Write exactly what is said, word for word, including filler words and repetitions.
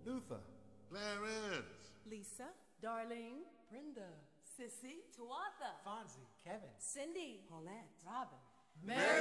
Luther. Clarence. Lisa. Darlene. Brenda. Sissy. Tuatha. Fonzie. Kevin. Cindy. Paulette. Robin. Mary